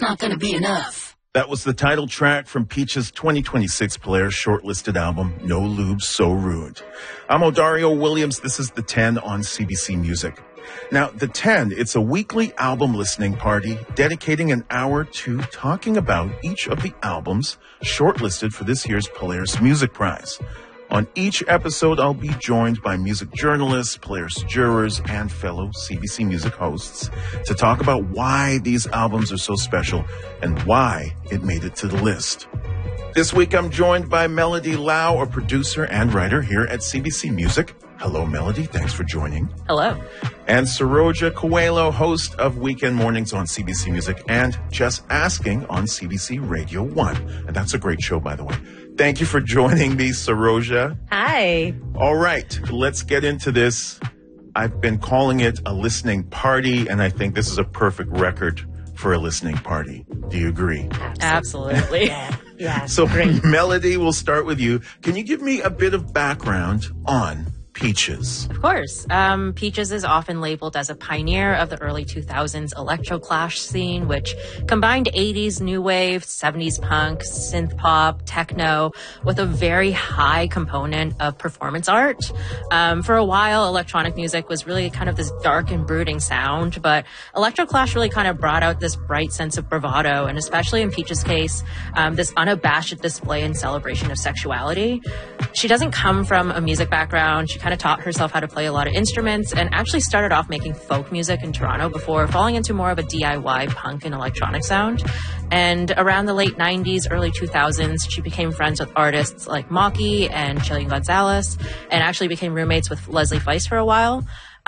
not gonna be enough. That was the title track from Peach's 2026 Polaris shortlisted album, No Lube, So Rude. I'm Odario Williams. This is The 10 on CBC Music. Now, The 10, it's a weekly album listening party dedicating an hour to talking about each of the albums shortlisted for this year's Polaris Music Prize. On each episode, I'll be joined by music journalists, Polaris jurors, and fellow CBC Music hosts to talk about why these albums are so special and why it made it to the list. This week, I'm joined by Melody Lau, a producer and writer here at CBC Music. Hello, Melody. Thanks for joining. Hello. And Saroja Coelho, host of Weekend Mornings on CBC Music and Just Asking on CBC Radio 1. And that's a great show, by the way. Thank you for joining me, Saroja. Hi. All right, let's get into this. I've been calling it a listening party, and I think this is a perfect record for a listening party. Do you agree? Absolutely. Yeah. So, Great. Melody, we'll start with you. Can you give me a bit of background on Peaches? Of course. Peaches is often labeled as a pioneer of the early 2000s electroclash scene, which combined 80s new wave, 70s punk, synth pop, techno, with a very high component of performance art. For a while, electronic music was really kind of this dark and brooding sound, but electroclash really kind of brought out this bright sense of bravado, and especially in Peaches' case, this unabashed display and celebration of sexuality. She doesn't come from a music background. She kind of taught herself how to play a lot of instruments and actually started off making folk music in Toronto before falling into more of a DIY punk and electronic sound. And around the late 90s, early 2000s, she became friends with artists like Maki and Chillian Gonzalez and actually became roommates with Leslie Feist for a while.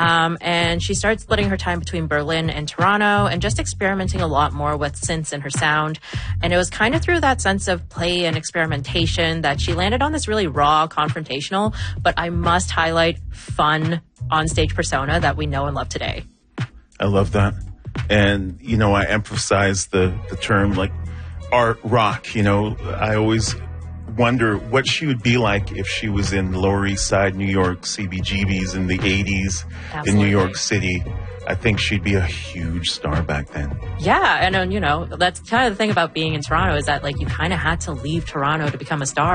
And she started splitting her time between Berlin and Toronto and just experimenting a lot more with synths in her sound. And it was kind of through that sense of play and experimentation that she landed on this really raw, confrontational, but I must highlight fun onstage persona that we know and love today. I love that. And, you know, I emphasize the term like art rock. You know, I always wonder what she would be like if she was in Lower East Side, New York, CBGBs in the 80s in New York City. I think she'd be a huge star back then. Yeah, and you know, that's kind of the thing about being in Toronto is that like you kind of had to leave Toronto to become a star.